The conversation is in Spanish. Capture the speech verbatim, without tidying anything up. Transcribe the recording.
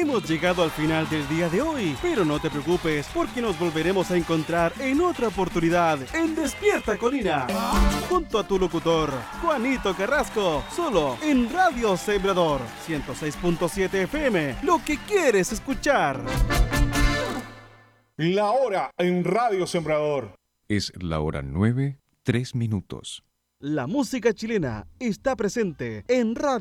Hemos llegado al final del día de hoy, pero no te preocupes porque nos volveremos a encontrar en otra oportunidad en Despierta Colina, junto a tu locutor, Juanito Carrasco, solo en Radio Sembrador ciento seis punto siete F M, lo que quieres escuchar. La hora en Radio Sembrador. Es la hora nueve, tres minutos. La música chilena está presente en Radio